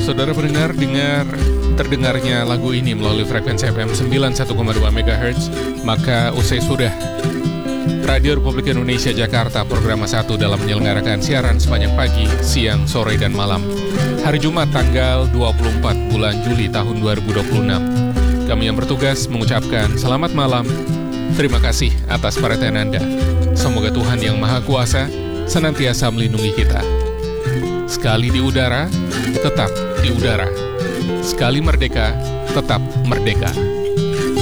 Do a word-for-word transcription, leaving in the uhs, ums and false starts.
Saudara pendengar, dengar terdengarnya lagu ini melalui frekuensi F M sembilan puluh satu koma dua megahertz, maka usai sudah Radio Republik Indonesia Jakarta program satu dalam menyelenggarakan siaran sepanjang pagi, siang, sore, dan malam. Hari Jumat tanggal dua puluh empat bulan Juli tahun dua ribu dua puluh enam. Kami yang bertugas mengucapkan selamat malam. Terima kasih atas perhatian Anda. Semoga Tuhan Yang Maha Kuasa senantiasa melindungi kita. Sekali di udara, tetap di udara. Sekali merdeka, tetap merdeka.